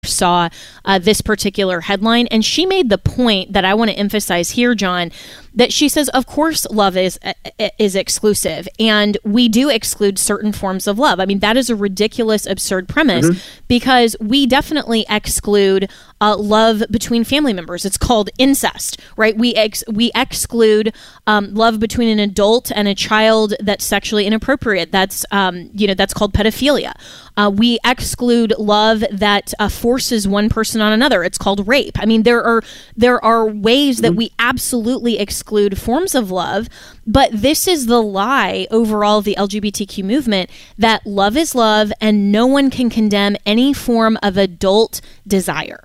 saw this particular headline, and she made the point that I want to emphasize here, John, that she says, of course, love is exclusive, and we do exclude certain forms of love. I mean, that is a ridiculous, absurd premise, because we definitely exclude love between family members. It's called incest, right? We exclude love between an adult and a child that's sexually inappropriate. That's that's called pedophilia. We exclude love that forces one person on another. It's called rape. I mean, there are ways that we absolutely exclude forms of love, but this is the lie overall of the LGBTQ movement, that love is love and no one can condemn any form of adult desire.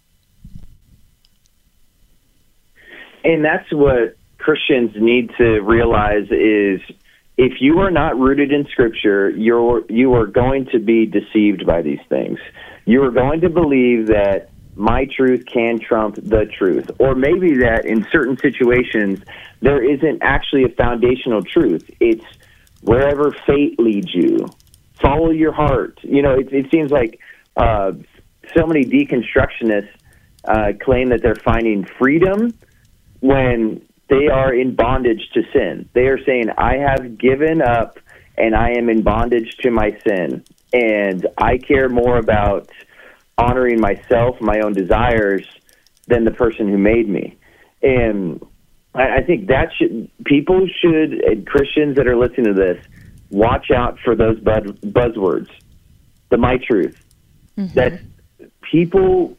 And that's what Christians need to realize is, if you are not rooted in Scripture, you are going to be deceived by these things. You are going to believe that my truth can trump the truth, or maybe that in certain situations there isn't actually a foundational truth. It's wherever fate leads you. Follow your heart. It seems like so many deconstructionists claim that they're finding freedom when they are in bondage to sin. They are saying, I have given up and I am in bondage to my sin, and I care more about honoring myself, my own desires, than the person who made me. And I think that people should, and Christians that are listening to this, watch out for those buzzwords, the my truth. That people,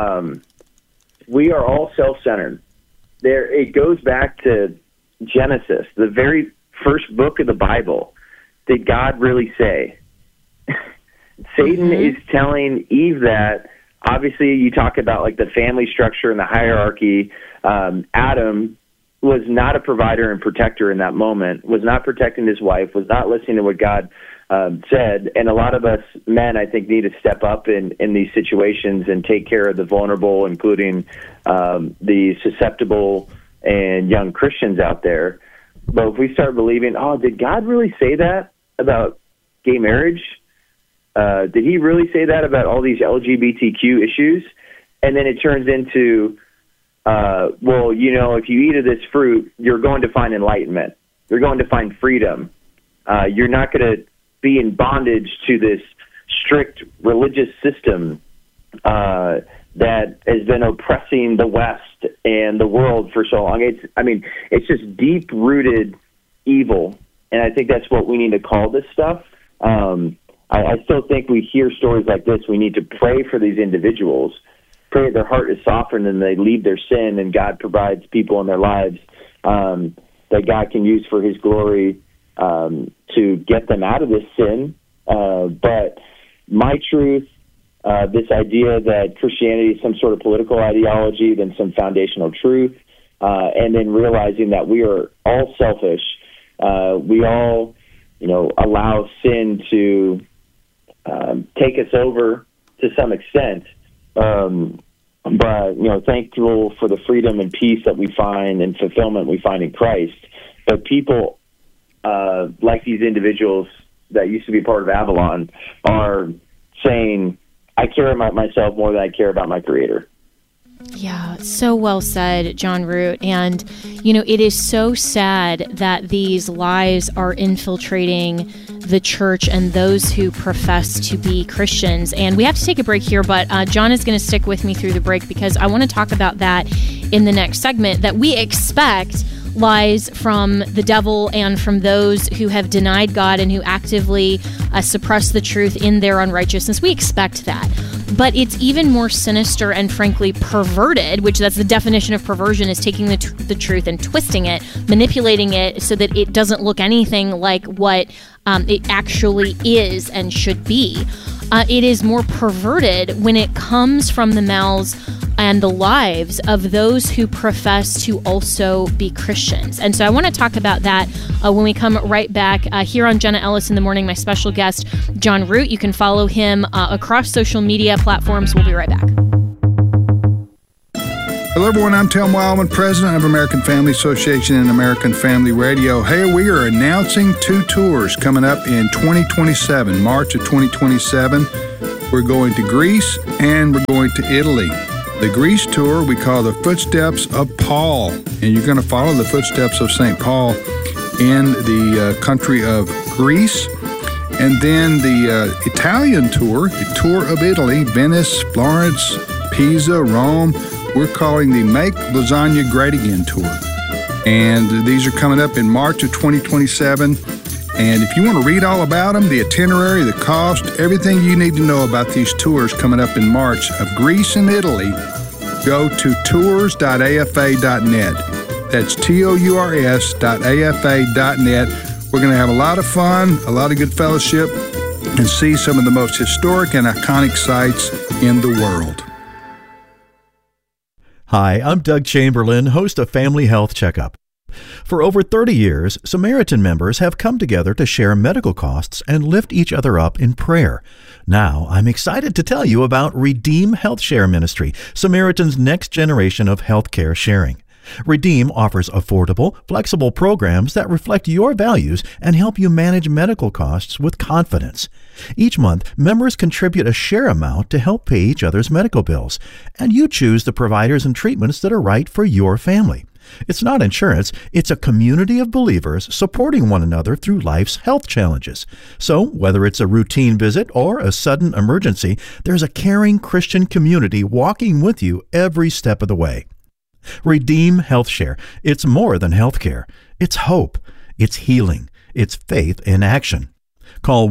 we are all self-centered. It goes back to Genesis, the very first book of the Bible. Did God really say? Satan is telling Eve that. Obviously, you talk about like the family structure and the hierarchy. Adam was not a provider and protector in that moment, was not protecting his wife, was not listening to what God said. And a lot of us men, I think, need to step up in these situations and take care of the vulnerable, including the susceptible and young Christians out there. But if we start believing, did God really say that about gay marriage? Did he really say that about all these LGBTQ issues? And then it turns into, if you eat of this fruit, you're going to find enlightenment. You're going to find freedom. You're not going to be in bondage to this strict religious system that has been oppressing the West and the world for so long. It's just deep-rooted evil, and I think that's what we need to call this stuff. I still think we hear stories like this. We need to pray for these individuals, pray that their heart is softened and they leave their sin, and God provides people in their lives that God can use for his glory to get them out of this sin. But my truth, this idea that Christianity is some sort of political ideology, then some foundational truth, and then realizing that we are all selfish. We all, allow sin to take us over to some extent. But, thankful for the freedom and peace that we find and fulfillment we find in Christ. But people like these individuals that used to be part of Avalon are saying, I care about myself more than I care about my Creator. Yeah, so well said, John Root. And, it is so sad that these lies are infiltrating the church and those who profess to be Christians. And we have to take a break here, but John is going to stick with me through the break because I want to talk about that in the next segment, that we expect lies from the devil and from those who have denied God and who actively suppress the truth in their unrighteousness. We expect that. But it's even more sinister and frankly perverted, which that's the definition of perversion, is taking the truth and twisting it, manipulating it so that it doesn't look anything like what it actually is and should be. It is more perverted when it comes from the mouths and the lives of those who profess to also be Christians. And so I want to talk about that when we come right back here on Jenna Ellis in the Morning. My special guest, John Root. You can follow him across social media platforms. We'll be right back. Hello, everyone. I'm Tim Wildman, president of American Family Association and American Family Radio. Hey, we are announcing 2 tours coming up in 2027, March of 2027. We're going to Greece, and we're going to Italy. The Greece tour we call the Footsteps of Paul, and you're going to follow the footsteps of St. Paul in the country of Greece. And then the Italian tour, the Tour of Italy, Venice, Florence, Pisa, Rome, we're calling the Make Lasagna Great Again tour. And these are coming up in March of 2027. And if you want to read all about them, the itinerary, the cost, everything you need to know about these tours coming up in March of Greece and Italy, go to tours.afa.net. That's tours.afa.net. We're going to have a lot of fun, a lot of good fellowship, and see some of the most historic and iconic sites in the world. Hi, I'm Doug Chamberlain, host of Family Health Checkup. For over 30 years, Samaritan members have come together to share medical costs and lift each other up in prayer. Now, I'm excited to tell you about Redeem Health Share Ministry, Samaritan's next generation of healthcare sharing. Redeem offers affordable, flexible programs that reflect your values and help you manage medical costs with confidence. Each month, members contribute a share amount to help pay each other's medical bills, and you choose the providers and treatments that are right for your family. It's not insurance, it's a community of believers supporting one another through life's health challenges. So, whether it's a routine visit or a sudden emergency, there's a caring Christian community walking with you every step of the way. Redeem Health Share. It's more than healthcare. It's hope. It's healing. It's faith in action. Call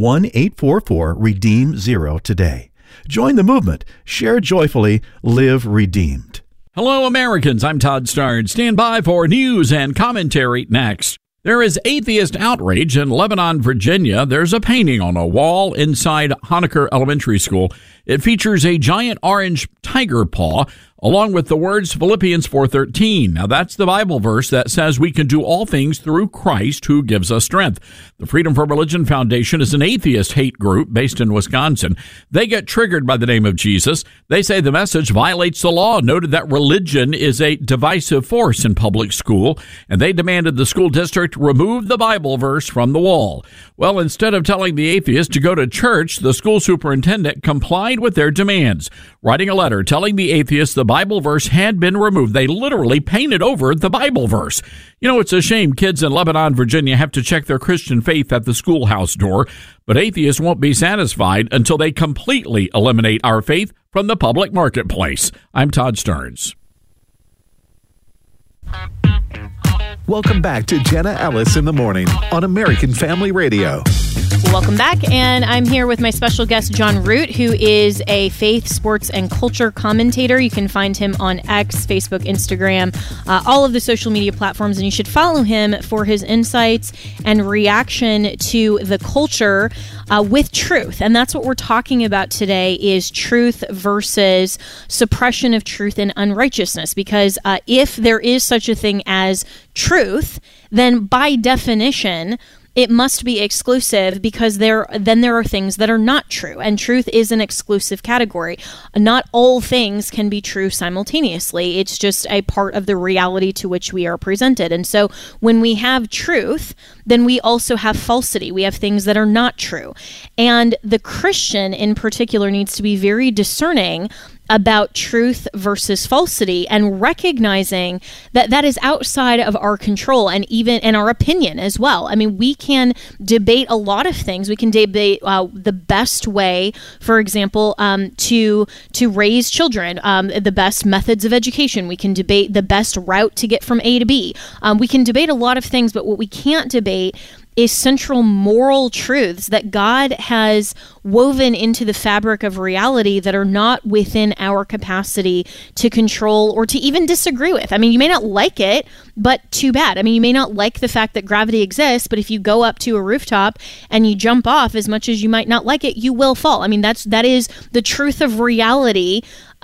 1-844-REDEEM-0 today. Join the movement. Share joyfully. Live redeemed. Hello, Americans. I'm Todd Starnes. Stand by for news and commentary next. There is atheist outrage in Lebanon, Virginia. There's a painting on a wall inside Honaker Elementary School. It features a giant orange tiger paw, along with the words Philippians 4:13. Now, that's the Bible verse that says we can do all things through Christ who gives us strength. The Freedom from Religion Foundation is an atheist hate group based in Wisconsin. They get triggered by the name of Jesus. They say the message violates the law, noted that religion is a divisive force in public school, and they demanded the school district remove the Bible verse from the wall. Well, instead of telling the atheist to go to church, the school superintendent complied with their demands, writing a letter telling the atheist the Bible verse had been removed. They literally painted over the Bible verse. You know, it's a shame kids in Lebanon, Virginia have to check their Christian faith at the schoolhouse door, but atheists won't be satisfied until they completely eliminate our faith from the public marketplace. I'm Todd Starnes. Welcome back to Jenna Ellis in the Morning on American Family Radio. Welcome back, and I'm here with my special guest, John Root, who is a faith, sports, and culture commentator. You can find him on X, Facebook, Instagram, all of the social media platforms, and you should follow him for his insights and reaction to the culture with truth. And that's what we're talking about today, is truth versus suppression of truth and unrighteousness. Because if there is such a thing as truth, then by definition, it must be exclusive, because there are things that are not true, and truth is an exclusive category. Not all things can be true simultaneously. It's just a part of the reality to which we are presented. And so when we have truth, then we also have falsity. We have things that are not true. And the Christian in particular needs to be very discerning about truth versus falsity, and recognizing that that is outside of our control, and even in our opinion as well. I mean, we can debate a lot of things. We can debate the best way, for example, to raise children, the best methods of education. We can debate the best route to get from A to B. We can debate a lot of things, but what we can't debate is central moral truths that God has woven into the fabric of reality that are not within our capacity to control or to even disagree with. I mean, you may not like it, but too bad. I mean, you may not like the fact that gravity exists, but if you go up to a rooftop and you jump off, as much as you might not like it, you will fall. I mean, that is the truth of reality,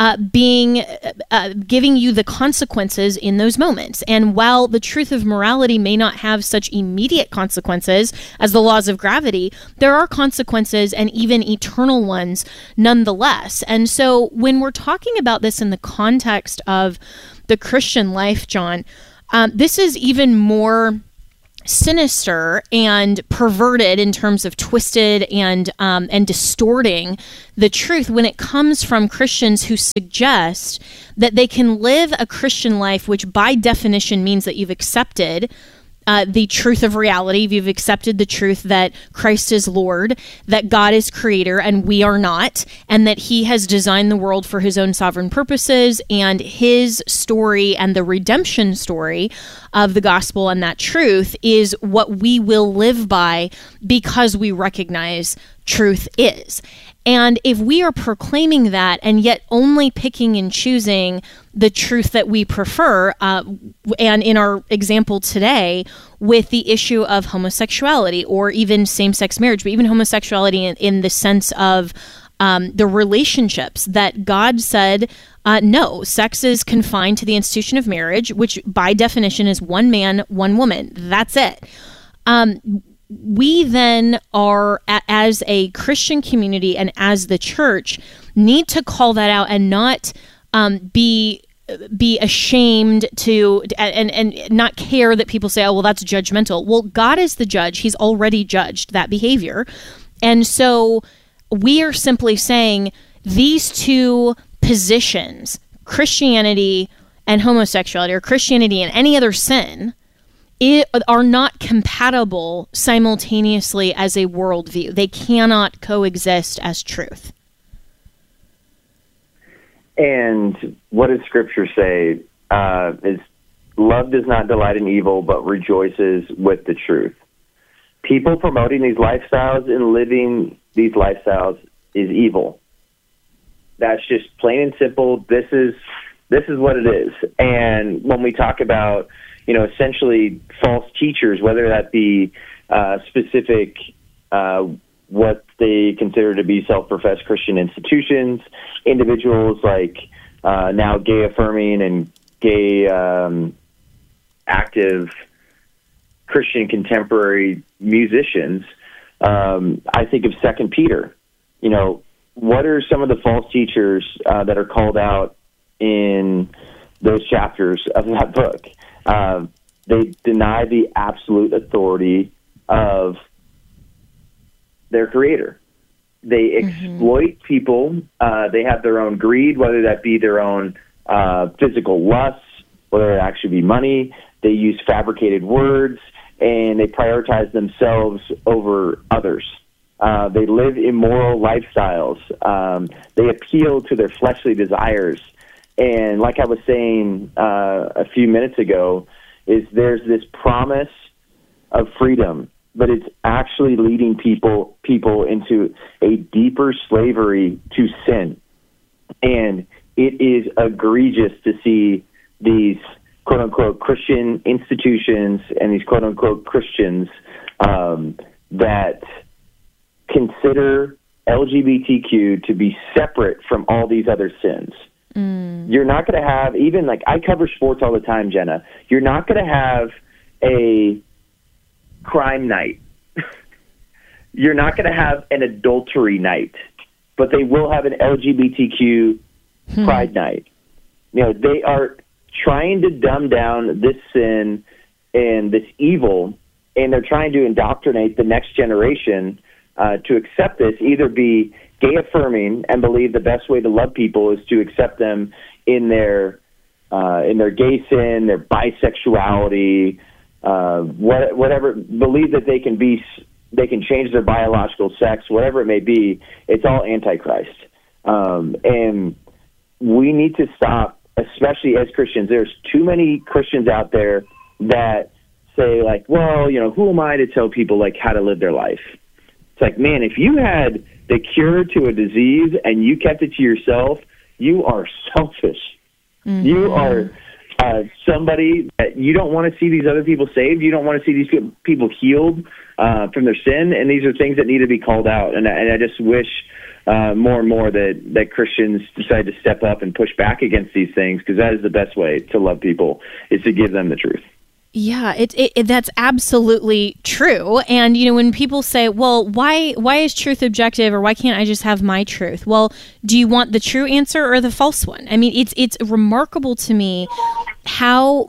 giving you the consequences in those moments. And while the truth of morality may not have such immediate consequences as the laws of gravity, there are consequences, and even eternal ones nonetheless. And so when we're talking about this in the context of the Christian life, John, this is even more sinister and perverted in terms of twisted and distorting the truth when it comes from Christians who suggest that they can live a Christian life, which by definition means that you've accepted the truth of reality. You've accepted the truth that Christ is Lord, that God is creator and we are not, and that he has designed the world for his own sovereign purposes, and his story and the redemption story of the gospel and that truth is what we will live by because we recognize truth is. And if we are proclaiming that and yet only picking and choosing the truth that we prefer, and in our example today with the issue of homosexuality or even same-sex marriage, but even homosexuality in the sense of the relationships that God said, no, sex is confined to the institution of marriage, which by definition is one man, one woman. That's it. We then are, as a Christian community and as the church, need to call that out and not be ashamed to and not care that people say, oh, well, that's judgmental. Well, God is the judge. He's already judged that behavior. And so we are simply saying these two positions, Christianity and homosexuality, or Christianity and any other sin, are not compatible simultaneously as a worldview. They cannot coexist as truth. And what does Scripture say? Is love does not delight in evil, but rejoices with the truth. People promoting these lifestyles and living these lifestyles is evil. That's just plain and simple. This is what it is. And when we talk about, essentially false teachers, whether that be specific, what they consider to be self-professed Christian institutions, individuals like now gay-affirming and gay active Christian contemporary musicians, I think of 2 Peter. What are some of the false teachers that are called out in those chapters of that book? They deny the absolute authority of their creator. They exploit people. They have their own greed, whether that be their own physical lusts, whether it actually be money. They use fabricated words, and they prioritize themselves over others. They live immoral lifestyles. They appeal to their fleshly desires. And like I was saying a few minutes ago, is there's this promise of freedom, but it's actually leading people into a deeper slavery to sin. And it is egregious to see these quote-unquote Christian institutions and these quote-unquote Christians that consider LGBTQ to be separate from all these other sins. You're not going to have, even like I cover sports all the time, Jenna, you're not going to have a crime night. You're not going to have an adultery night, but they will have an LGBTQ pride night. They are trying to dumb down this sin and this evil, and they're trying to indoctrinate the next generation to accept this, either be gay affirming and believe the best way to love people is to accept them in their gay sin, their bisexuality, whatever, believe that they can change their biological sex, whatever it may be. It's all Antichrist. And we need to stop, especially as Christians. There's too many Christians out there that say like, well, who am I to tell people like how to live their life? It's like, man, if you had the cure to a disease and you kept it to yourself, you are selfish. You are somebody that you don't want to see these other people saved. You don't want to see these people healed from their sin. And these are things that need to be called out. And I just wish more and more that Christians decide to step up and push back against these things, because that is the best way to love people, is to give them the truth. Yeah, that's absolutely true. And, when people say, well, why is truth objective, or why can't I just have my truth? Well, do you want the true answer or the false one? I mean, it's remarkable to me how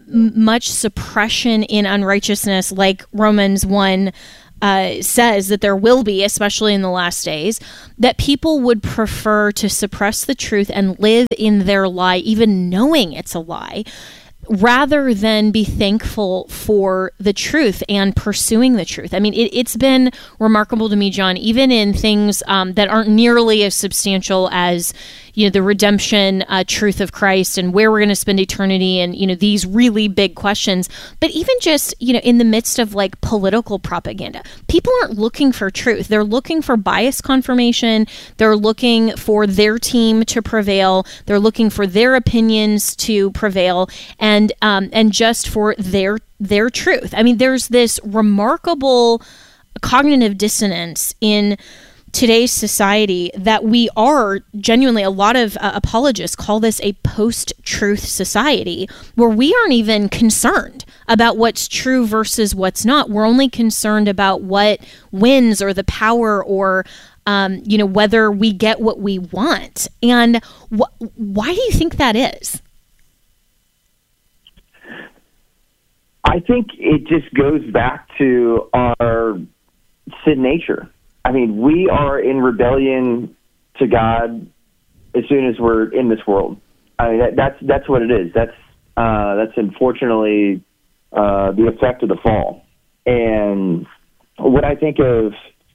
much suppression in unrighteousness, like Romans 1 says that there will be, especially in the last days, that people would prefer to suppress the truth and live in their lie, even knowing it's a lie, rather than be thankful for the truth and pursuing the truth. I mean, it's been remarkable to me, John, even in things that aren't nearly as substantial as, the redemption truth of Christ and where we're going to spend eternity and, these really big questions. But even just, in the midst of like political propaganda, people aren't looking for truth. They're looking for bias confirmation. They're looking for their team to prevail. They're looking for their opinions to prevail and just for their truth. I mean, there's this remarkable cognitive dissonance in today's society that we are genuinely, a lot of apologists call this a post-truth society, where we aren't even concerned about what's true versus what's not. We're only concerned about what wins or the power or whether we get what we want. And why do you think that is? I think it just goes back to our sin nature. I mean, we are in rebellion to God as soon as we're in this world. I mean, that's what it is. That's unfortunately the effect of the fall. And what I think of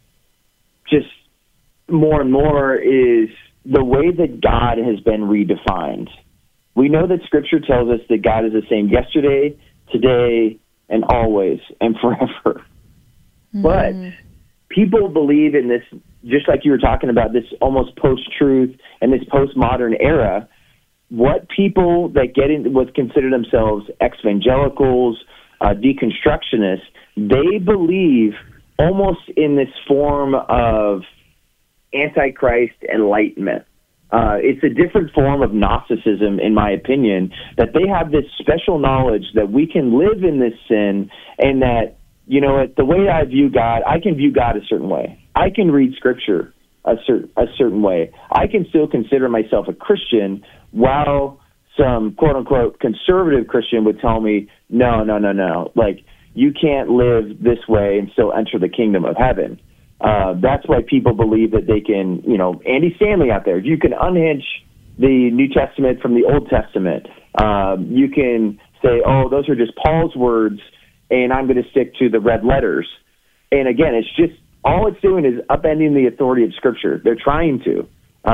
just more and more is the way that God has been redefined. We know that Scripture tells us that God is the same yesterday, today, and always, and forever. Mm-hmm. But people believe in this, just like you were talking about, this almost post-truth and this postmodern era. What people that get in, what consider themselves evangelicals, deconstructionists, they believe almost in this form of Antichrist enlightenment. It's a different form of Gnosticism, in my opinion, that they have this special knowledge that we can live in this sin and that, the way I view God, I can view God a certain way. I can read Scripture a certain way. I can still consider myself a Christian while some quote-unquote conservative Christian would tell me, no. Like, you can't live this way and still enter the kingdom of heaven. That's why people believe that they can, Andy Stanley out there, you can unhinge the New Testament from the Old Testament. You can say, oh, those are just Paul's words, and I'm going to stick to the red letters. And again, it's just, all it's doing is upending the authority of Scripture. They're trying to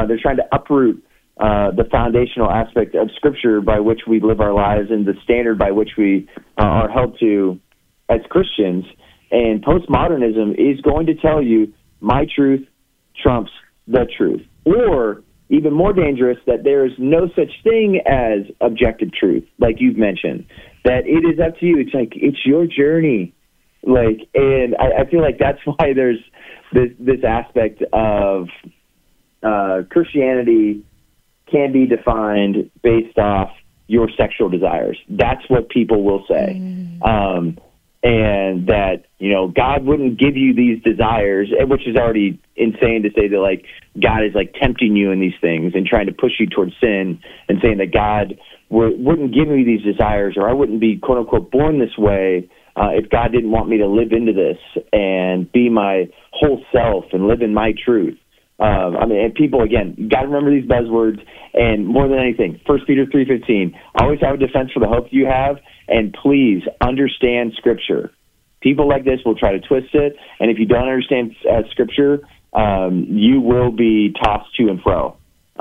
uproot the foundational aspect of Scripture by which we live our lives and the standard by which we are held to as Christians. And postmodernism is going to tell you my truth trumps the truth. Or, even more dangerous, that there is no such thing as objective truth, like you've mentioned, that it is up to you. It's like, it's your journey. And I feel like that's why there's this aspect of Christianity can be defined based off your sexual desires. That's what people will say. And that, God wouldn't give you these desires, which is already insane to say that, like, God is, like, tempting you in these things and trying to push you towards sin and saying that God wouldn't give me these desires, or I wouldn't be, quote-unquote, born this way if God didn't want me to live into this and be my whole self and live in my truth. And people, again, you got to remember these buzzwords, and more than anything, 1 Peter 3:15, always have a defense for the hope you have, and please understand Scripture. People like this will try to twist it, and if you don't understand Scripture, you will be tossed to and fro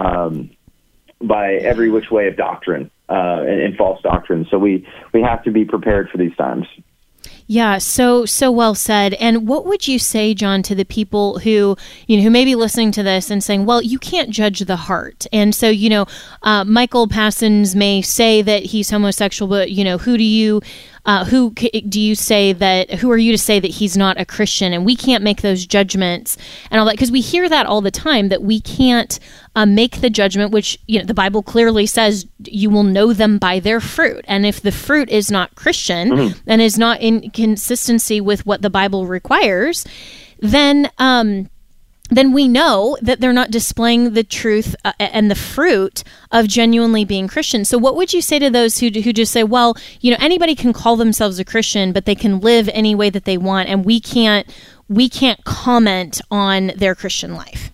by every which way of doctrine and false doctrine. So we have to be prepared for these times. Yeah, so well said. And what would you say, John, to the people who may be listening to this and saying, well, you can't judge the heart. And so, Michael Passons may say that he's homosexual, but, who are you to say that he's not a Christian? And we can't make those judgments and all that, because we hear that all the time, that we can't make the judgment, which, the Bible clearly says you will know them by their fruit. And if the fruit is not Christian and is not in consistency with what the Bible requires, then then we know that they're not displaying the truth and the fruit of genuinely being Christian. So what would you say to those who just say, well, anybody can call themselves a Christian, but they can live any way that they want, and we can't comment on their Christian life?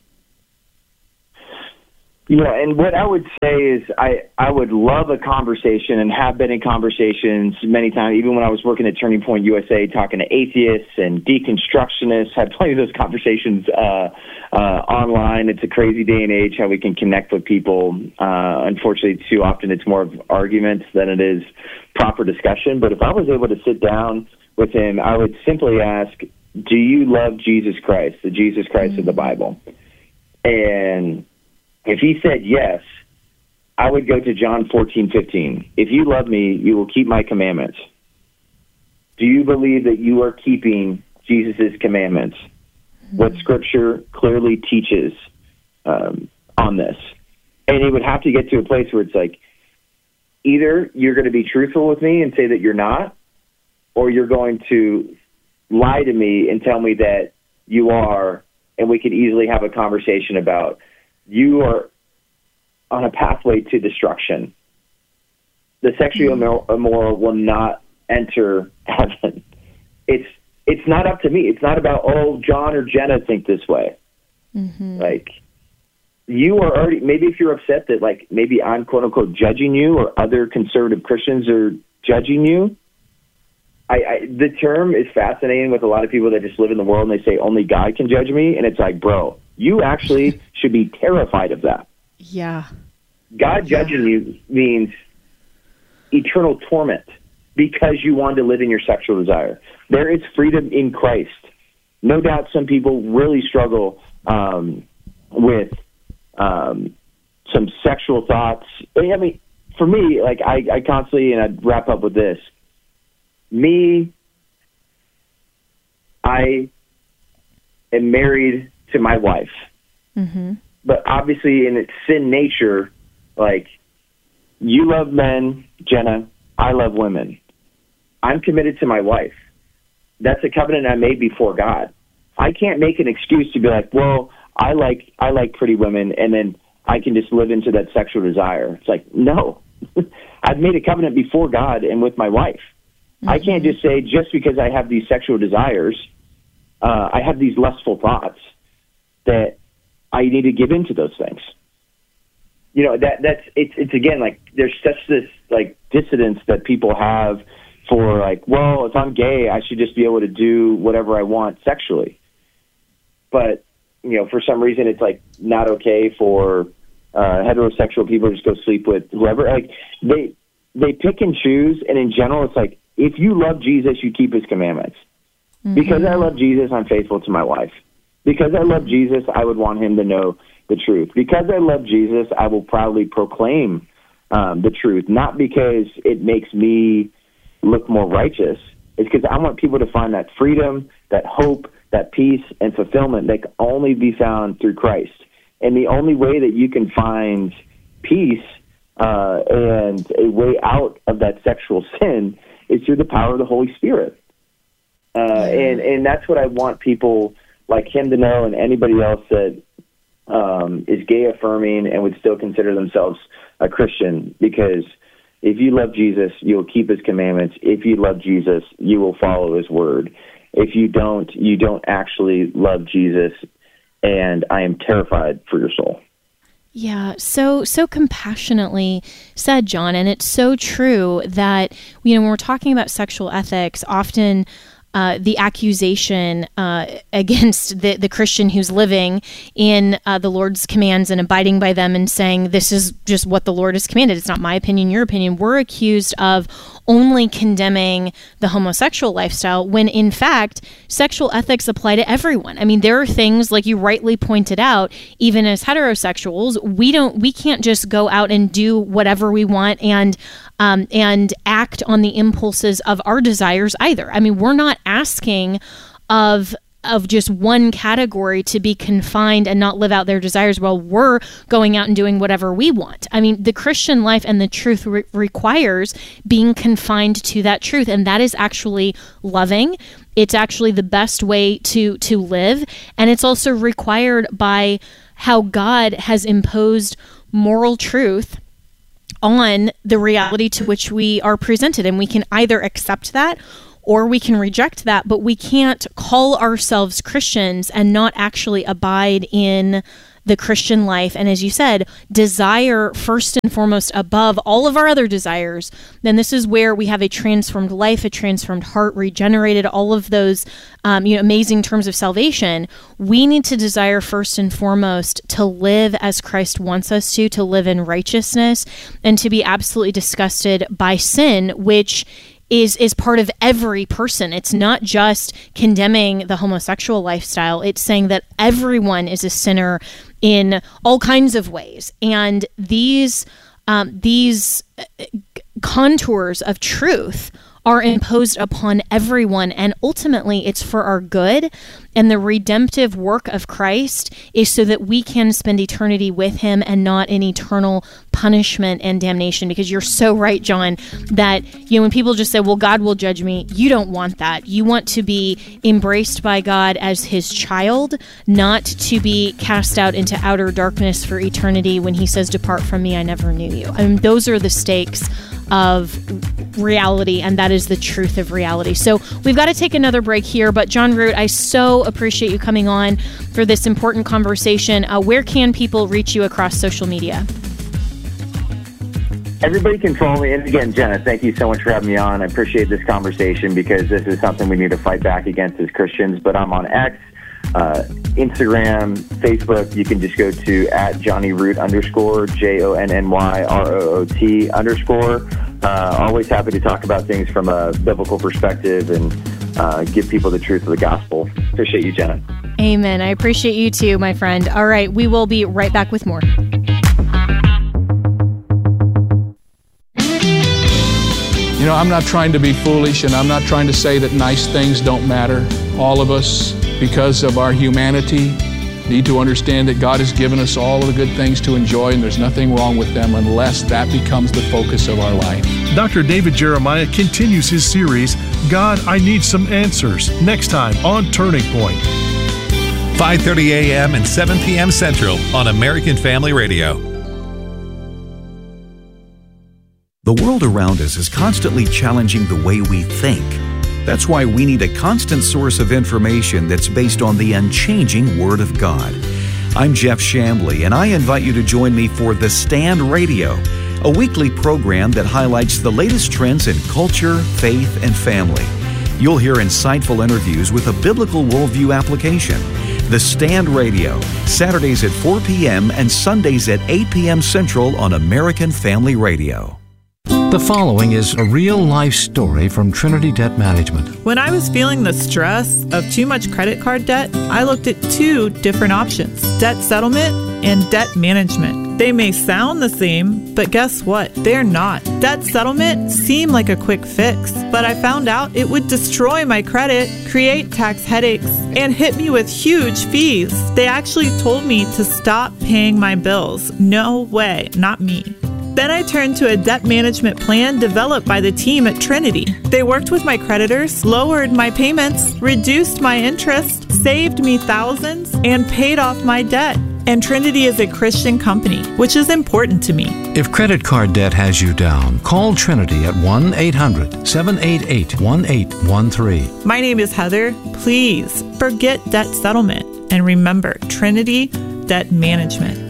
Yeah, and what I would say is I would love a conversation and have been in conversations many times, even when I was working at Turning Point USA, talking to atheists and deconstructionists, had plenty of those conversations online. It's a crazy day and age how we can connect with people. Unfortunately, too often it's more of arguments than it is proper discussion. But if I was able to sit down with him, I would simply ask, do you love Jesus Christ, the Jesus Christ of the Bible? And if he said yes, I would go to John 14:15. If you love me, you will keep my commandments. Do you believe that you are keeping Jesus' commandments? What Scripture clearly teaches on this. And it would have to get to a place where it's like, either you're going to be truthful with me and say that you're not, or you're going to lie to me and tell me that you are, and we could easily have a conversation about you are on a pathway to destruction. The sexually immoral will not enter heaven. It's not up to me. It's not about, John or Jenna think this way. Like, you are already, maybe if you're upset that, like, maybe I'm quote unquote judging you, or other conservative Christians are judging you. The term is fascinating with a lot of people that just live in the world and they say only God can judge me. And it's like, bro, you actually should be terrified of that. Yeah. God judging you means eternal torment because you want to live in your sexual desire. There is freedom in Christ. No doubt some people really struggle with some sexual thoughts. I mean, for me, like I constantly, and I'd wrap up with this, I am married to my wife. But obviously in its sin nature, like, you love men, Jenna, I love women. I'm committed to my wife. That's a covenant I made before God. I can't make an excuse to be like, well, I like pretty women, and then I can just live into that sexual desire. It's like, no. I've made a covenant before God and with my wife. I can't just say, just because I have these sexual desires, I have these lustful thoughts, that I need to give into those things. It's again, like, there's such this like dissonance that people have for, like, well, if I'm gay, I should just be able to do whatever I want sexually. But, for some reason it's like not okay for heterosexual people to just go sleep with whoever. Like, they pick and choose. And in general, it's like, if you love Jesus, you keep his commandments. Because I love Jesus, I'm faithful to my wife. Because I love Jesus, I would want him to know the truth. Because I love Jesus, I will proudly proclaim the truth. Not because it makes me look more righteous. It's because I want people to find that freedom, that hope, that peace, and fulfillment that can only be found through Christ. And the only way that you can find peace and a way out of that sexual sin is through the power of the Holy Spirit. And that's what I want people like him to know, and anybody else that is gay affirming and would still consider themselves a Christian. Because if you love Jesus, you'll keep his commandments. If you love Jesus, you will follow his word. If you don't actually love Jesus, and I am terrified for your soul. Yeah, so compassionately said, John. And it's so true that, when we're talking about sexual ethics, often the accusation against the Christian who's living in the Lord's commands and abiding by them and saying, this is just what the Lord has commanded. It's not my opinion, your opinion. We're accused of only condemning the homosexual lifestyle when, in fact, sexual ethics apply to everyone. I mean, there are things, like you rightly pointed out, even as heterosexuals, we can't just go out and do whatever we want and act on the impulses of our desires either. I mean, we're not asking of of just one category to be confined and not live out their desires while we're going out and doing whatever we want. I mean, the Christian life and the truth requires being confined to that truth, and that is actually loving. It's actually the best way to live, and it's also required by how God has imposed moral truth on the reality to which we are presented, and we can either accept that or we can reject that, but we can't call ourselves Christians and not actually abide in the Christian life. And as you said, desire first and foremost above all of our other desires. Then this is where we have a transformed life, a transformed heart, regenerated, all of those amazing terms of salvation. We need to desire first and foremost to live as Christ wants us to live in righteousness, and to be absolutely disgusted by sin, which is part of every person. It's not just condemning the homosexual lifestyle. It's saying that everyone is a sinner in all kinds of ways. And these contours of truth are imposed upon everyone, and ultimately it's for our good. And the redemptive work of Christ is so that we can spend eternity with him and not in eternal punishment and damnation. Because you're so right, John, that when people just say, well, God will judge me, you don't want that. You want to be embraced by God as his child, not to be cast out into outer darkness for eternity when he says, depart from me, I never knew you. I mean, those are the stakes of reality, and that is the truth of reality. So we've got to take another break here, but John Root, I so appreciate you coming on for this important conversation. Where can people reach you across social media? Everybody can follow me. And again, Jenna, thank you so much for having me on. I appreciate this conversation because this is something we need to fight back against as Christians. But I'm on X, Instagram, Facebook. You can just go to @JohnnyRoot _ JONNYROOT _ always happy to talk about things from a biblical perspective and give people the truth of the gospel. Appreciate you, Jenna. Amen. I appreciate you too, my friend. All right, we will be right back with more. I'm not trying to be foolish, and I'm not trying to say that nice things don't matter. All of us, because of our humanity, need to understand that God has given us all of the good things to enjoy, and there's nothing wrong with them unless that becomes the focus of our life. Dr. David Jeremiah continues his series, God, I Need Some Answers, next time on Turning Point. 5:30 a.m. and 7 p.m. Central on American Family Radio. The world around us is constantly challenging the way we think. That's why we need a constant source of information that's based on the unchanging Word of God. I'm Jeff Chambly, and I invite you to join me for The Stand Radio, a weekly program that highlights the latest trends in culture, faith, and family. You'll hear insightful interviews with a biblical worldview application. The Stand Radio, Saturdays at 4 p.m. and Sundays at 8 p.m. Central on American Family Radio. The following is a real-life story from Trinity Debt Management. When I was feeling the stress of too much credit card debt, I looked at two different options: debt settlement and debt management. They may sound the same, but guess what? They're not. Debt settlement seemed like a quick fix, but I found out it would destroy my credit, create tax headaches, and hit me with huge fees. They actually told me to stop paying my bills. No way, not me. Then I turned to a debt management plan developed by the team at Trinity. They worked with my creditors, lowered my payments, reduced my interest, saved me thousands, and paid off my debt. And Trinity is a Christian company, which is important to me. If credit card debt has you down, call Trinity at 1-800-788-1813. My name is Heather. Please forget debt settlement and remember Trinity Debt Management.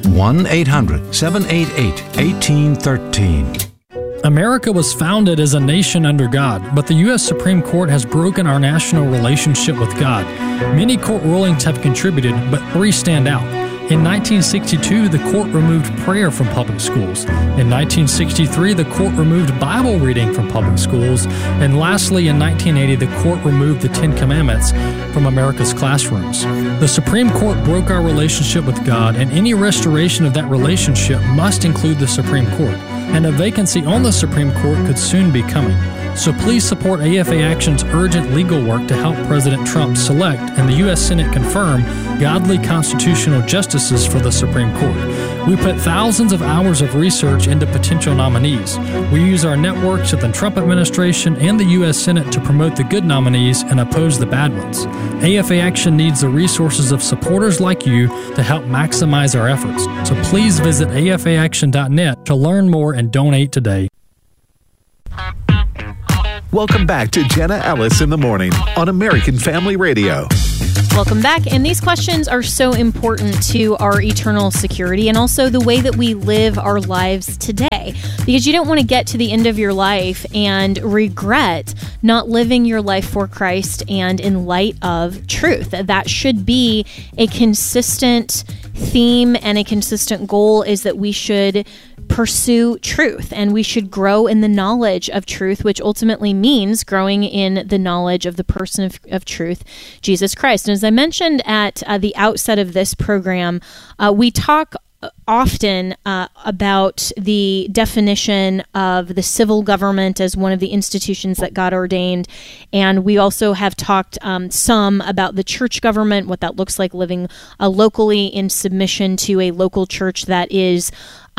1-800-788-1813. America was founded as a nation under God, but the U.S. Supreme Court has broken our national relationship with God. Many court rulings have contributed, but three stand out. In 1962, the court removed prayer from public schools. In 1963, the court removed Bible reading from public schools. And lastly, in 1980, the court removed the Ten Commandments from America's classrooms. The Supreme Court broke our relationship with God, and any restoration of that relationship must include the Supreme Court. And a vacancy on the Supreme Court could soon be coming. So please support AFA Action's urgent legal work to help President Trump select and the U.S. Senate confirm godly constitutional justices for the Supreme Court. We put thousands of hours of research into potential nominees. We use our networks of the Trump administration and the U.S. Senate to promote the good nominees and oppose the bad ones. AFA Action needs the resources of supporters like you to help maximize our efforts. So please visit afaaction.net to learn more and donate today. Welcome back to Jenna Ellis in the Morning on American Family Radio. Welcome back. And these questions are so important to our eternal security and also the way that we live our lives today. Because you don't want to get to the end of your life and regret not living your life for Christ and in light of truth. That should be a consistent theme and a consistent goal, is that we should pursue truth and we should grow in the knowledge of truth, which ultimately means growing in the knowledge of the person of truth, Jesus Christ. And as I mentioned at the outset of this program, we talk often about the definition of the civil government as one of the institutions that God ordained. And we also have talked some about the church government, what that looks like, living locally in submission to a local church that is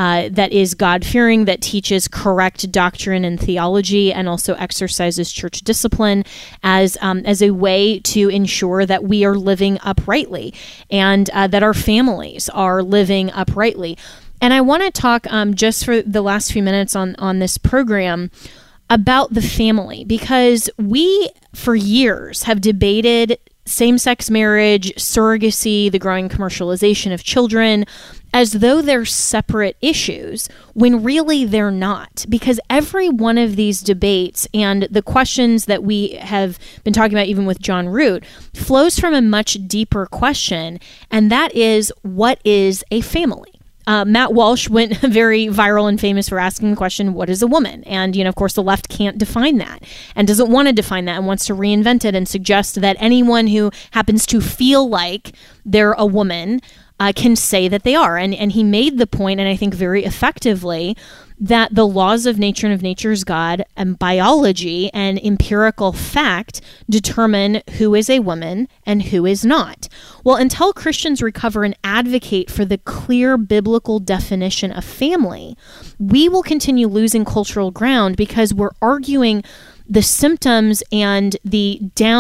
God-fearing, that teaches correct doctrine and theology, and also exercises church discipline as a way to ensure that we are living uprightly and that our families are living uprightly. And I want to talk just for the last few minutes on this program about the family, because we, for years, have debated same-sex marriage, surrogacy, the growing commercialization of children, as though they're separate issues, when really they're not. Because every one of these debates and the questions that we have been talking about, even with John Root, flows from a much deeper question, and that is, what is a family? Matt Walsh went very viral and famous for asking the question, what is a woman? And, of course, the left can't define that and doesn't want to define that and wants to reinvent it and suggest that anyone who happens to feel like they're a woman can say that they are. And he made the point, and I think very effectively, that the laws of nature and of nature's God and biology and empirical fact determine who is a woman and who is not. Well, until Christians recover and advocate for the clear biblical definition of family, we will continue losing cultural ground because we're arguing the symptoms and the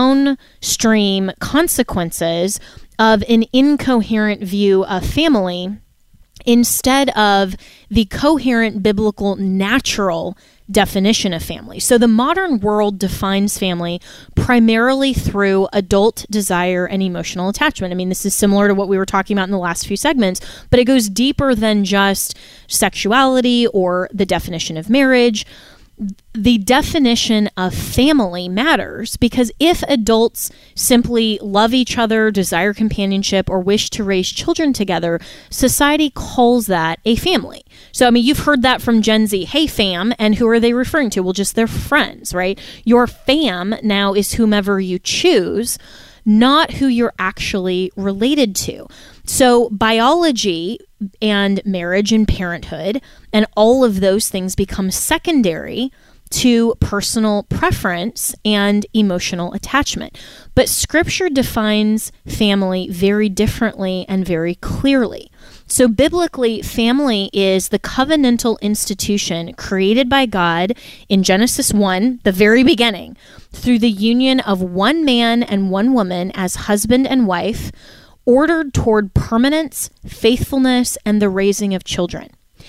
downstream consequences of an incoherent view of family instead of the coherent biblical natural definition of family. So the modern world defines family primarily through adult desire and emotional attachment. I mean, this is similar to what we were talking about in the last few segments, but it goes deeper than just sexuality or the definition of marriage. The definition of family matters because if adults simply love each other, desire companionship, or wish to raise children together, society calls that a family. So, I mean, you've heard that from Gen Z, hey fam, and who are they referring to? Well, just their friends, right? Your fam now is whomever you choose, not who you're actually related to. So biology and marriage and parenthood and all of those things become secondary to personal preference and emotional attachment. But Scripture defines family very differently and very clearly. So biblically, family is the covenantal institution created by God in Genesis 1, the very beginning, through the union of one man and one woman as husband and wife, ordered toward permanence, faithfulness, and the raising of children.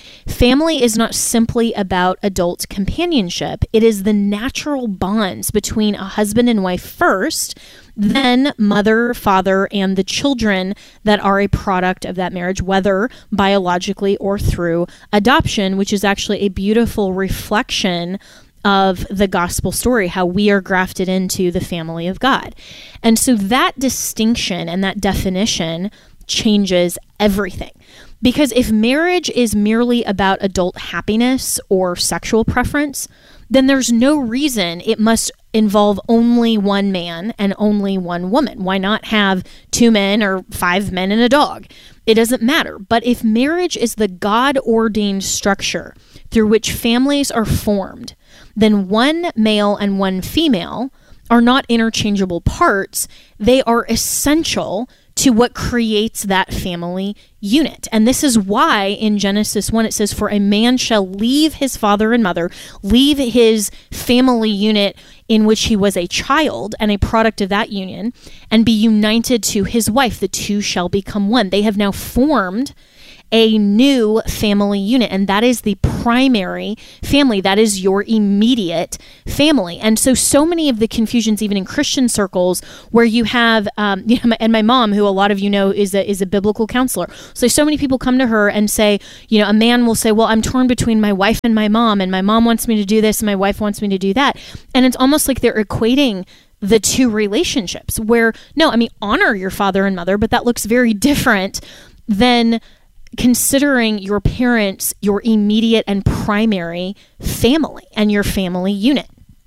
Family is not simply about adult companionship. It is the natural bonds between a husband and wife first, then mother, father, and the children that are a product of that marriage, whether biologically or through adoption, which is actually a beautiful reflection of the gospel story, how we are grafted into the family of God. And so that distinction and that definition changes everything. Because if marriage is merely about adult happiness or sexual preference, then there's no reason it must involve only one man and only one woman. Why not have 2 men or 5 men and a dog? It doesn't matter. But if marriage is the God-ordained structure through which families are formed, then one male and one female are not interchangeable parts. They are essential to what creates that family unit. And this is why in Genesis 1 it says, "For a man shall leave his father and mother, leave his family unit in which he was a child and a product of that union, and be united to his wife. The two shall become one." They have now formed a new family unit, and that is the primary family. That is your immediate family. And so many of the confusions, even in Christian circles, where you have, and my mom, who a lot of you know is a biblical counselor. So many people come to her and say, a man will say, "Well, I'm torn between my wife and my mom mom wants me to do this, and my wife wants me to do that." And it's almost like they're equating the two relationships, where, no, honor your father and mother, but that looks very different than considering your parents your immediate and primary family and your family unit.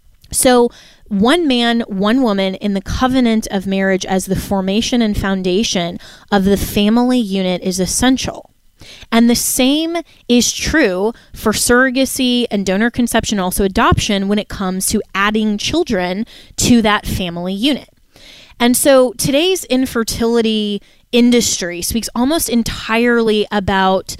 So one man, one woman in the covenant of marriage as the formation and foundation of the family unit is essential. And the same is true for surrogacy and donor conception, also adoption, when it comes to adding children to that family unit. And so today's infertility industry speaks almost entirely about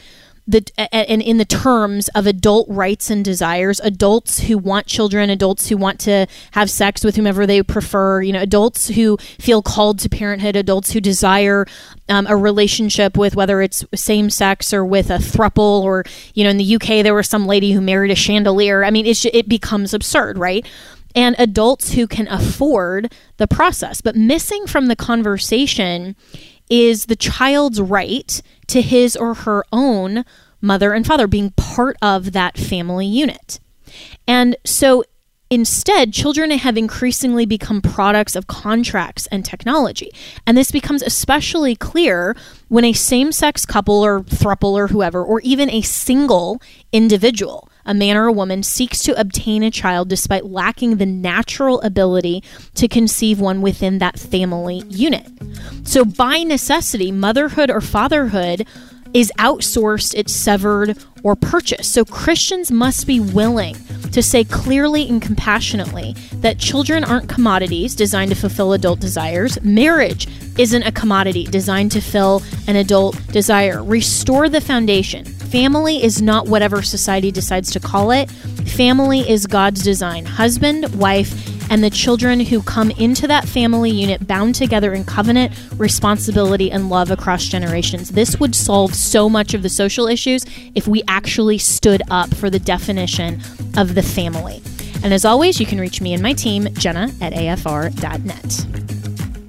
and in the terms of adult rights and desires, adults who want children, adults who want to have sex with whomever they prefer, adults who feel called to parenthood, adults who desire a relationship with, whether it's same sex or with a throuple, or, in the UK, there was some lady who married a chandelier. It becomes absurd, right? And adults who can afford the process. But missing from the conversation is the child's right to his or her own mother and father being part of that family unit. And so instead, children have increasingly become products of contracts and technology. And this becomes especially clear when a same-sex couple or throuple or whoever, or even a single individual, a man or a woman, seeks to obtain a child despite lacking the natural ability to conceive one within that family unit. So by necessity, motherhood or fatherhood is outsourced, it's severed, or purchased. So Christians must be willing to say clearly and compassionately that children aren't commodities designed to fulfill adult desires. Marriage isn't a commodity designed to fill an adult desire. Restore the foundation. Family is not whatever society decides to call it. Family is God's design. Husband, wife, and the children who come into that family unit bound together in covenant, responsibility, and love across generations. This would solve so much of the social issues if we actually stood up for the definition of the family. And as always, you can reach me and my team, Jenna, at afr.net.